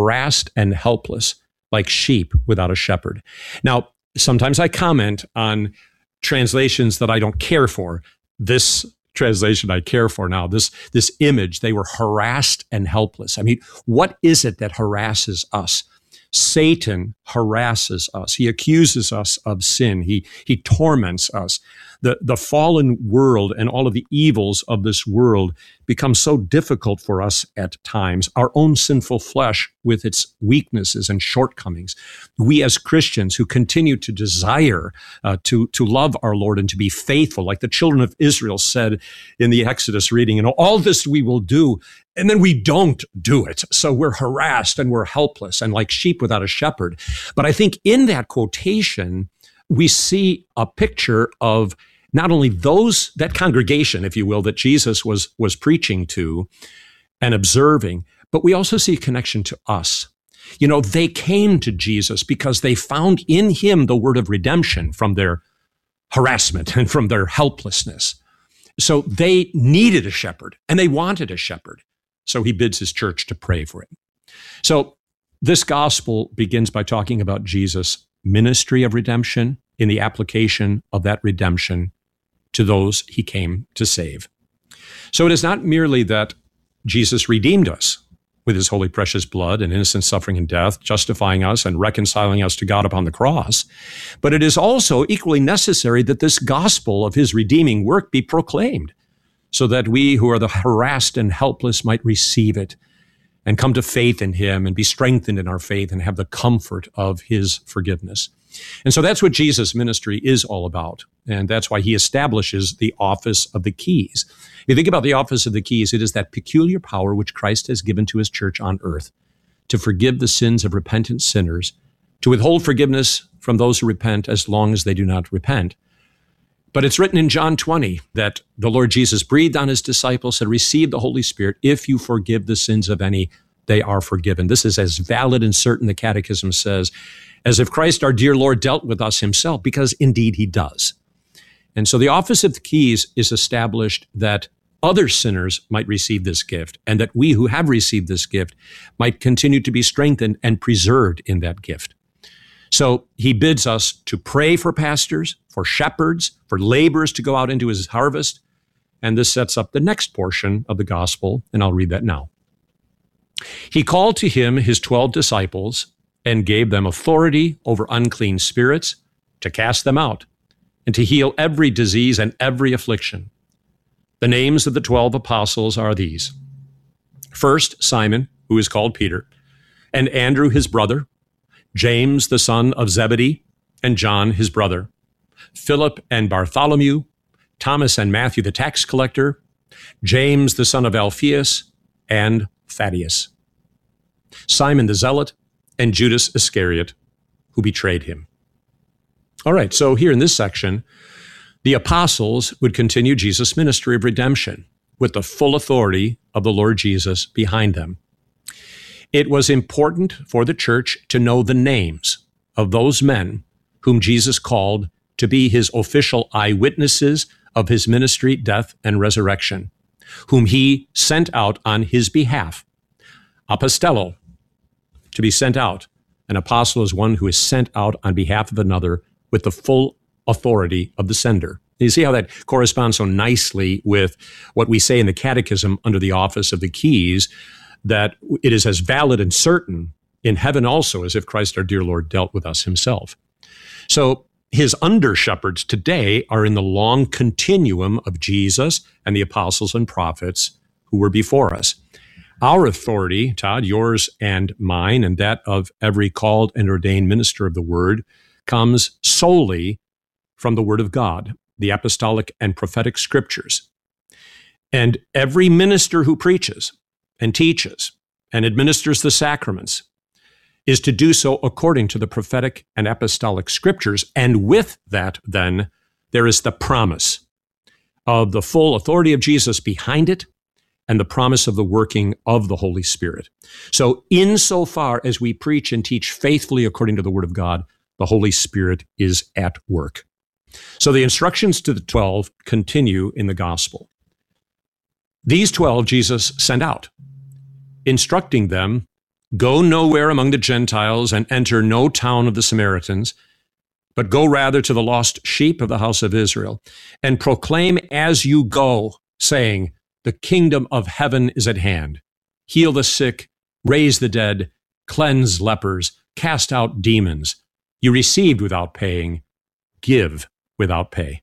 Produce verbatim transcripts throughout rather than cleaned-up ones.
harassed and helpless, like sheep without a shepherd. Now, sometimes I comment on translations that I don't care for. This translation I care for now, this, this image, they were harassed and helpless. I mean, what is it that harasses us? Satan harasses us. He accuses us of sin. He, he torments us. The, the fallen world and all of the evils of this world become so difficult for us at times. Our own sinful flesh with its weaknesses and shortcomings. We as Christians who continue to desire uh, to, to love our Lord and to be faithful, like the children of Israel said in the Exodus reading, you know, all this we will do, and then we don't do it. So we're harassed and we're helpless and like sheep without a shepherd. But I think in that quotation, we see a picture of not only those, that congregation, if you will, that Jesus was, was preaching to and observing, but we also see a connection to us. You know, they came to Jesus because they found in him the word of redemption from their harassment and from their helplessness. So they needed a shepherd and they wanted a shepherd. So he bids his church to pray for it. So this gospel begins by talking about Jesus' ministry of redemption in the application of that redemption to those he came to save. So it is not merely that Jesus redeemed us with his holy precious blood and innocent suffering and death, justifying us and reconciling us to God upon the cross, but it is also equally necessary that this gospel of his redeeming work be proclaimed, so that we who are the harassed and helpless might receive it and come to faith in him and be strengthened in our faith and have the comfort of his forgiveness. And so that's what Jesus' ministry is all about. And that's why he establishes the office of the keys. If you think about the office of the keys, it is that peculiar power which Christ has given to his church on earth to forgive the sins of repentant sinners, to withhold forgiveness from those who repent as long as they do not repent. But it's written in John twenty that the Lord Jesus breathed on his disciples, said, receive the Holy Spirit. If you forgive the sins of any, they are forgiven. This is as valid and certain, the Catechism says, as if Christ, our dear Lord, dealt with us himself, because indeed he does. And so the office of the keys is established that other sinners might receive this gift, and that we who have received this gift might continue to be strengthened and preserved in that gift. So he bids us to pray for pastors, for shepherds, for laborers to go out into his harvest. And this sets up the next portion of the gospel, and I'll read that now. He called to him his twelve disciples and gave them authority over unclean spirits to cast them out and to heal every disease and every affliction. The names of the twelve apostles are these. First, Simon, who is called Peter, and Andrew his brother, James the son of Zebedee, and John his brother, Philip and Bartholomew, Thomas and Matthew the tax collector, James the son of Alphaeus, and Thaddeus, Simon the Zealot, and Judas Iscariot, who betrayed him. All right, so here in this section, the apostles would continue Jesus' ministry of redemption with the full authority of the Lord Jesus behind them. It was important for the church to know the names of those men whom Jesus called to be his official eyewitnesses of his ministry, death, and resurrection, whom he sent out on his behalf. Apostello, to be sent out. An apostle is one who is sent out on behalf of another with the full authority of the sender. You see how that corresponds so nicely with what we say in the Catechism under the office of the keys, that it is as valid and certain in heaven also as if Christ our dear Lord dealt with us himself. So his under-shepherds today are in the long continuum of Jesus and the apostles and prophets who were before us. Our authority, Todd, yours and mine, and that of every called and ordained minister of the word, comes solely from the word of God, the apostolic and prophetic scriptures. And every minister who preaches and teaches and administers the sacraments is to do so according to the prophetic and apostolic scriptures. And with that, then, there is the promise of the full authority of Jesus behind it and the promise of the working of the Holy Spirit. So insofar as we preach and teach faithfully according to the Word of God, the Holy Spirit is at work. So the instructions to the twelve continue in the gospel. These twelve Jesus sent out, instructing them Go nowhere among the Gentiles and enter no town of the Samaritans, but go rather to the lost sheep of the house of Israel, and proclaim as you go, saying, the kingdom of heaven is at hand. Heal the sick, raise the dead, cleanse lepers, cast out demons. You received without paying, give without pay.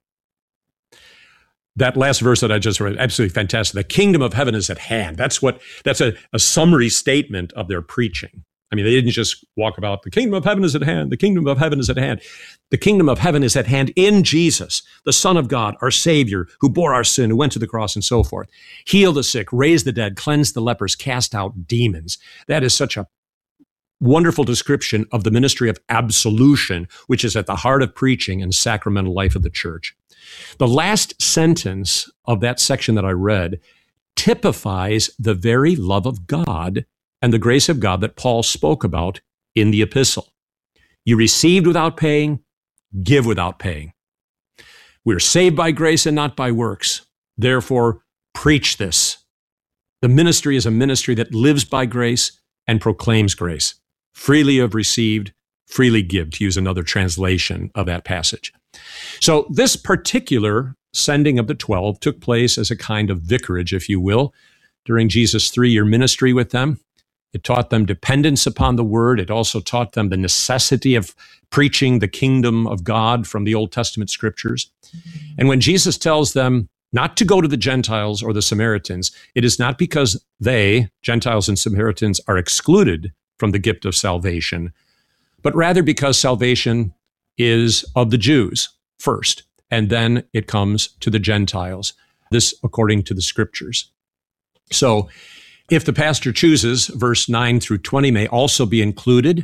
That last verse that I just read, absolutely fantastic. The kingdom of heaven is at hand. That's what, that's a, a summary statement of their preaching. I mean, they didn't just walk about, the kingdom of heaven is at hand. The kingdom of heaven is at hand. The kingdom of heaven is at hand in Jesus, the Son of God, our Savior, who bore our sin, who went to the cross and so forth. Heal the sick, raise the dead, cleanse the lepers, cast out demons. That is such a wonderful description of the ministry of absolution, which is at the heart of preaching and sacramental life of the church. The last sentence of that section that I read typifies the very love of God and the grace of God that Paul spoke about in the epistle. You received without paying, give without paying. We're saved by grace and not by works. Therefore, preach this. The ministry is a ministry that lives by grace and proclaims grace. Freely you have received, freely give, to use another translation of that passage. So this particular sending of the twelve took place as a kind of vicarage, if you will, during Jesus' three-year ministry with them. It taught them dependence upon the word. It also taught them the necessity of preaching the kingdom of God from the Old Testament scriptures. And when Jesus tells them not to go to the Gentiles or the Samaritans, it is not because they, Gentiles and Samaritans, are excluded from the gift of salvation, but rather because salvation is of the Jews first, and then it comes to the Gentiles. This according to the scriptures. So, if the pastor chooses, verse nine through twenty may also be included.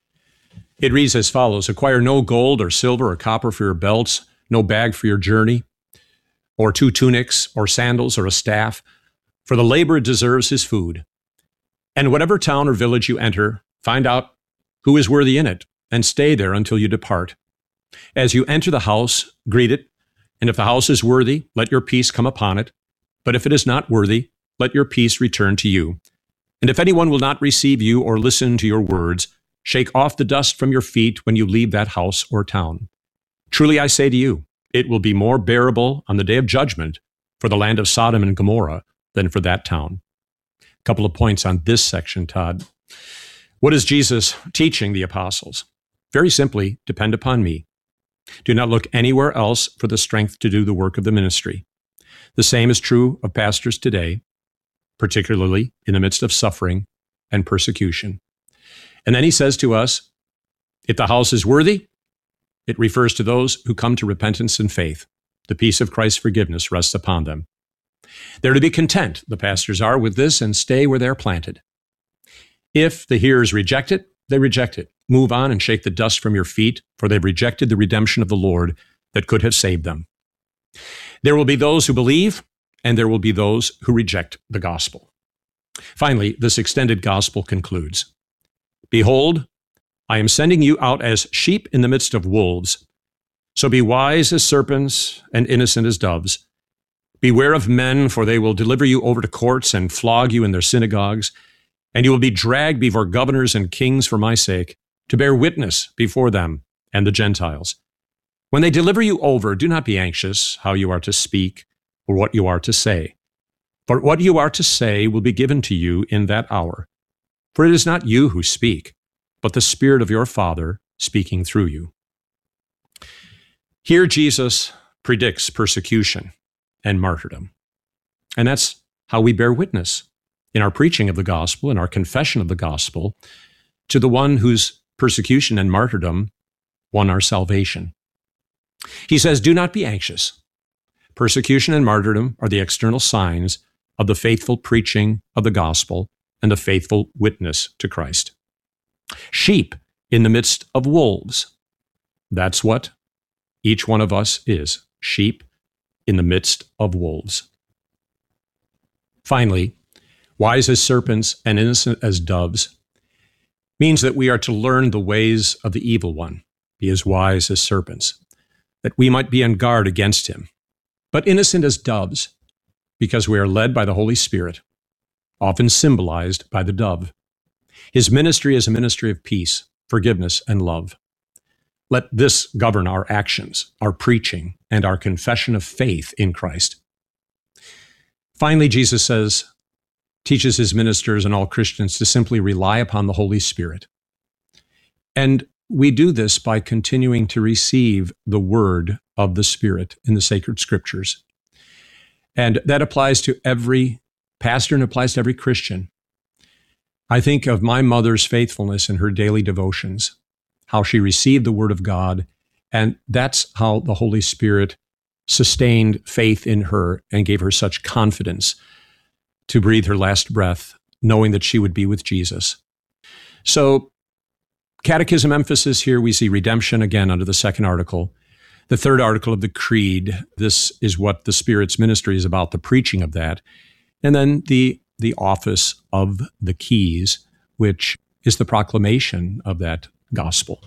It reads as follows: acquire no gold or silver or copper for your belts, no bag for your journey, or two tunics or sandals or a staff, for the laborer deserves his food. And whatever town or village you enter, find out who is worthy in it, and stay there until you depart. As you enter the house, greet it, and if the house is worthy, let your peace come upon it. But if it is not worthy, let your peace return to you. And if anyone will not receive you or listen to your words, shake off the dust from your feet when you leave that house or town. Truly I say to you, it will be more bearable on the day of judgment for the land of Sodom and Gomorrah than for that town. A couple of points on this section, Todd. What is Jesus teaching the apostles? Very simply, depend upon me. Do not look anywhere else for the strength to do the work of the ministry. The same is true of pastors today, particularly in the midst of suffering and persecution. And then he says to us, if the house is worthy, it refers to those who come to repentance and faith. The peace of Christ's forgiveness rests upon them. They're to be content, the pastors are, with this and stay where they're planted. If the hearers reject it, they reject it. Move on and shake the dust from your feet, for they've rejected the redemption of the Lord that could have saved them. There will be those who believe, and there will be those who reject the gospel. Finally, this extended gospel concludes. Behold, I am sending you out as sheep in the midst of wolves. So be wise as serpents and innocent as doves. Beware of men, for they will deliver you over to courts and flog you in their synagogues, and you will be dragged before governors and kings for my sake, to bear witness before them and the Gentiles. When they deliver you over, do not be anxious how you are to speak or what you are to say. For what you are to say will be given to you in that hour. For it is not you who speak, but the Spirit of your Father speaking through you. Here Jesus predicts persecution and martyrdom. And that's how we bear witness in our preaching of the gospel, in our confession of the gospel, to the one whose persecution and martyrdom won our salvation. He says, do not be anxious. Persecution and martyrdom are the external signs of the faithful preaching of the gospel and the faithful witness to Christ. Sheep in the midst of wolves. That's what each one of us is. Sheep in the midst of wolves. Finally, wise as serpents and innocent as doves means that we are to learn the ways of the evil one. Be as wise as serpents, that we might be on guard against him. But innocent as doves, because we are led by the Holy Spirit, often symbolized by the dove. His ministry is a ministry of peace, forgiveness, and love. Let this govern our actions, our preaching, and our confession of faith in Christ. Finally, Jesus says, teaches his ministers and all Christians to simply rely upon the Holy Spirit. And we do this by continuing to receive the word of the Spirit in the sacred scriptures. And that applies to every pastor and applies to every Christian. I think of my mother's faithfulness in her daily devotions, how she received the word of God, and that's how the Holy Spirit sustained faith in her and gave her such confidence to breathe her last breath, knowing that she would be with Jesus. So, catechism emphasis here, we see redemption again under the second article. The third article of the Creed, this is what the Spirit's ministry is about, the preaching of that. And then the, the office of the keys, which is the proclamation of that gospel.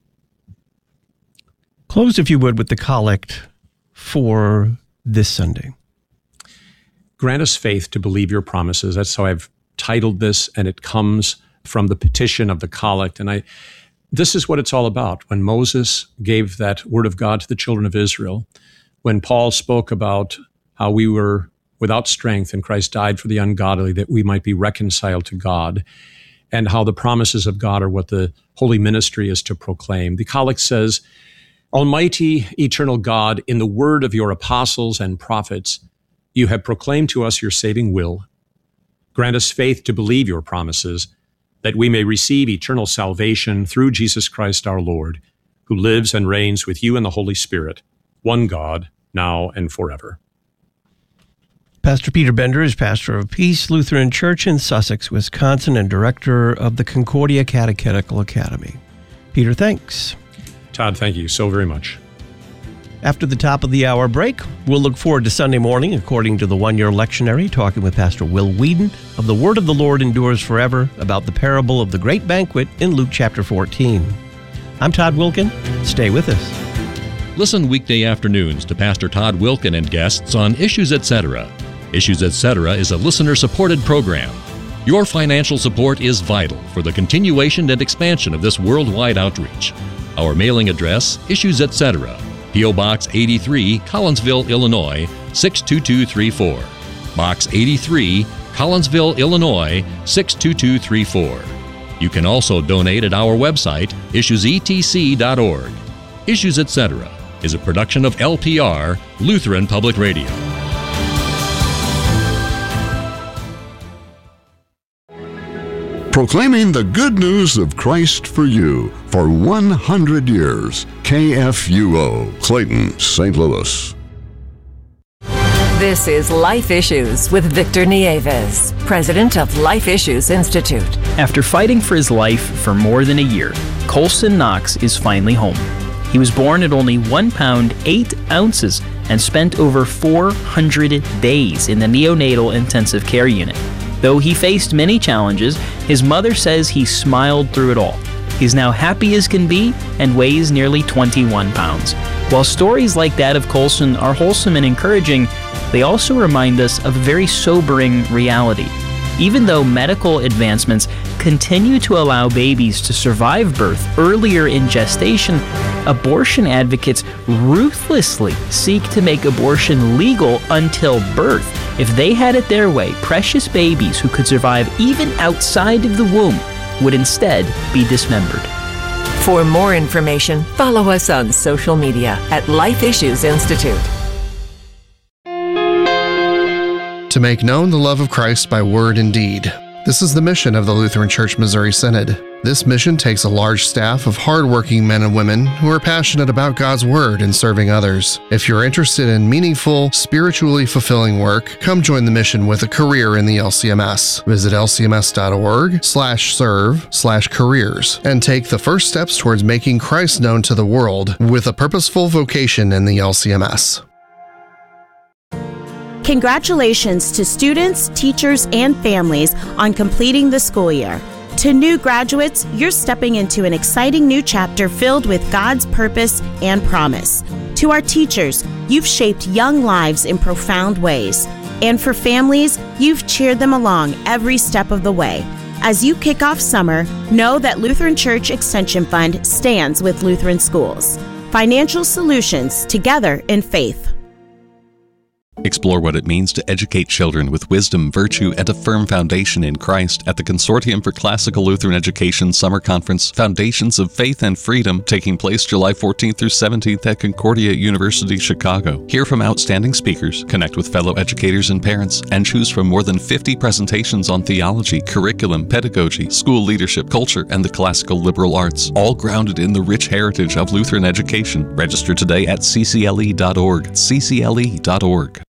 Close, if you would, with the collect for this Sunday. Grant us faith to believe your promises. That's how I've titled this, and it comes from the petition of the collect. And I, this is what it's all about. When Moses gave that word of God to the children of Israel, when Paul spoke about how we were without strength and Christ died for the ungodly, that we might be reconciled to God, and how the promises of God are what the holy ministry is to proclaim. The collect says, Almighty, eternal God, in the word of your apostles and prophets, you have proclaimed to us your saving will. Grant us faith to believe your promises, that we may receive eternal salvation through Jesus Christ our Lord, who lives and reigns with you in the Holy Spirit, one God, now and forever. Pastor Peter Bender is pastor of Peace Lutheran Church in Sussex, Wisconsin, and director of the Concordia Catechetical Academy. Peter, thanks. Todd, thank you so very much. After the top of the hour break, we'll look forward to Sunday morning, according to the one-year lectionary, talking with Pastor Will Whedon of The Word of the Lord Endures Forever about the parable of the Great Banquet in Luke chapter fourteen. I'm Todd Wilken. Stay with us. Listen weekday afternoons to Pastor Todd Wilken and guests on Issues Etc. Issues Etc. is a listener-supported program. Your financial support is vital for the continuation and expansion of this worldwide outreach. Our mailing address, Issues Etc., P O. Box eighty-three, Collinsville, Illinois, six two two three four. Box eighty-three, Collinsville, Illinois, six two two three four. You can also donate at our website, issues e t c dot org. Issues Etc. is a production of L P R, Lutheran Public Radio. Proclaiming the good news of Christ for you for one hundred years. K F U O, Clayton, Saint Louis. This is Life Issues with Victor Nieves, president of Life Issues Institute. After fighting for his life for more than a year, Colson Knox is finally home. He was born at only one pound, eight ounces and spent over four hundred days in the neonatal intensive care unit. Though he faced many challenges, his mother says he smiled through it all. He's now happy as can be and weighs nearly twenty-one pounds. While stories like that of Colson are wholesome and encouraging, they also remind us of a very sobering reality. Even though medical advancements continue to allow babies to survive birth earlier in gestation, abortion advocates ruthlessly seek to make abortion legal until birth. If they had it their way, precious babies who could survive even outside of the womb would instead be dismembered. For more information, follow us on social media at Life Issues Institute. To make known the love of Christ by word and deed. This is the mission of the Lutheran Church Missouri Synod. This mission takes a large staff of hardworking men and women who are passionate about God's Word and serving others. If you're interested in meaningful, spiritually fulfilling work, come join the mission with a career in the L C M S. Visit lcms.org slash serve slash careers and take the first steps towards making Christ known to the world with a purposeful vocation in the L C M S. Congratulations to students, teachers, and families on completing the school year. To new graduates, you're stepping into an exciting new chapter filled with God's purpose and promise. To our teachers, you've shaped young lives in profound ways. And for families, you've cheered them along every step of the way. As you kick off summer, know that Lutheran Church Extension Fund stands with Lutheran schools. Financial solutions, together in faith. Explore what it means to educate children with wisdom, virtue, and a firm foundation in Christ at the Consortium for Classical Lutheran Education Summer Conference, Foundations of Faith and Freedom, taking place July fourteenth through seventeenth at Concordia University, Chicago. Hear from outstanding speakers, connect with fellow educators and parents, and choose from more than fifty presentations on theology, curriculum, pedagogy, school leadership, culture, and the classical liberal arts, all grounded in the rich heritage of Lutheran education. Register today at c c l e dot org, c c l e dot org.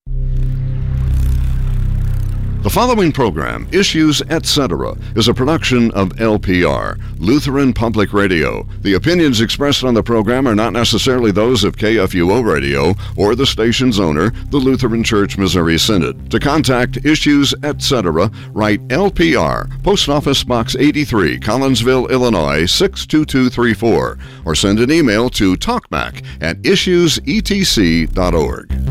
The following program, Issues Etc., is a production of L P R, Lutheran Public Radio. The opinions expressed on the program are not necessarily those of K F U O Radio or the station's owner, the Lutheran Church Missouri Synod. To contact Issues Etc., write L P R, Post Office Box eighty-three, Collinsville, Illinois, six two two three four, or send an email to talkback at issues e t c dot org.